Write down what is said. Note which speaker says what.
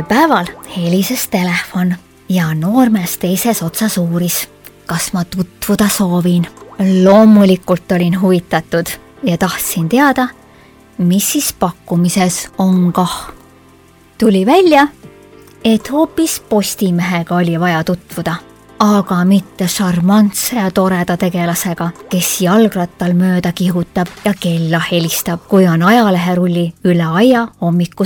Speaker 1: päeval helises telefon ja noormees teises otsas uuris, kas ma tutvuda soovin. Loomulikult olin huvitatud ja tahtsin teada, mis siis pakkumises on kah. Tuli välja, et hoopis postimehega oli vaja tutvuda, aga mitte šarmantse ja toreda tegelasega, kes jalgrattal mööda kihutab ja kella helistab, kui on ajaleherulli üle aia hommikusel